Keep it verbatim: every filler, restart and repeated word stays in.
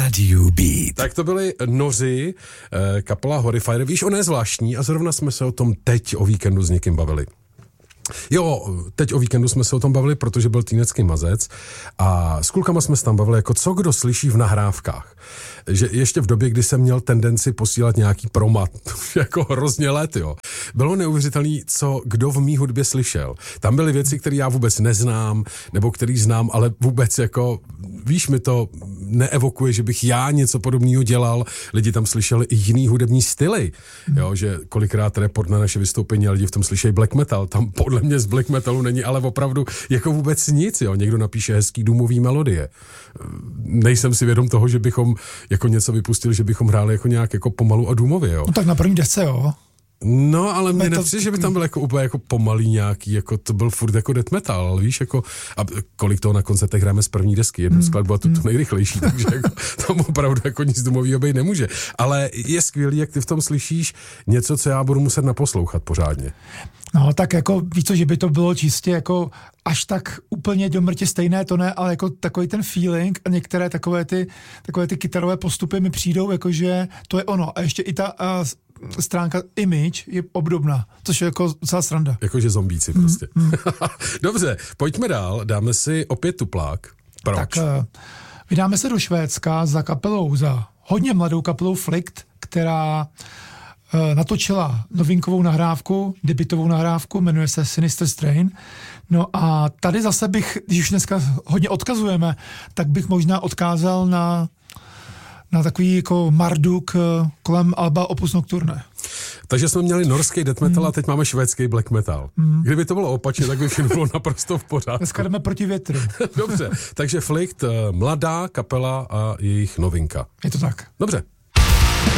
Radio Beat. Tak to byli Noři, kapela Horrifier. Víš, ona je zvláštní a zrovna jsme se o tom teď o víkendu s někým bavili. Jo, teď o víkendu jsme se o tom bavili, protože byl Týnecký mazec a s klukama jsme se tam bavili, jako co kdo slyší v nahrávkách. Že ještě v době, kdy jsem měl tendenci posílat nějaký promat, jako hrozně let, jo. Bylo neuvěřitelný, co kdo v mý hudbě slyšel. Tam byly věci, které já vůbec neznám, nebo který znám, ale vůbec jako, víš, mi to neevokuje, že bych já něco podobného dělal. Lidi tam slyšeli i jiný hudební styly, jo, že kolikrát report na naše vystoupení a lidi v tom slyšejí black metal. Tam podle mě z black metalu není ale opravdu jako vůbec nic, jo. Někdo napíše hezký důmový melodie. Nejsem si vědom toho, že bychom jako něco vypustili, že bychom hráli jako nějak jako pomalu a důmově, jo. No tak na první desce, jo. No, ale mě to... nepřijde, že by tam byl jako úplně jako pomalý nějaký, jako to byl furt jako death metal, ale víš, jako, a kolik toho na koncertech hrajeme z první desky, jednu mm. skladbu a tu, tu nejrychlejší, takže jako, tam opravdu jako nic domovýho být nemůže. Ale je skvělý, jak ty v tom slyšíš něco, co já budu muset naposlouchat pořádně. No, tak jako víš co, že by to bylo čistě jako až tak úplně do mrtě stejné, to ne, ale jako takový ten feeling a některé takové ty, takové ty kytarové postupy mi přijdou, jakože to je ono. A ještě i ta uh, stránka image je obdobná, což je jako docela sranda. Jakože zombíci mm, prostě. Mm. Dobře, pojďme dál, dáme si opět tuplák. Proč? Tak uh, vydáme se do Švédska za kapelou, za hodně mladou kapelou Flikt, která natočila novinkovou nahrávku, debutovou nahrávku, jmenuje se Sinister Strain. No a tady zase bych, když už dneska hodně odkazujeme, tak bych možná odkázal na, na takový jako Marduk kolem alba Opus Nocturne. Takže jsme měli norský death metal mm. a teď máme švédský black metal. Mm. Kdyby to bylo opačně, tak by všechno bylo naprosto v pořádku. Dneska jdeme proti větru. Dobře, takže Flikt, mladá kapela a jejich novinka. Je to tak. Dobře.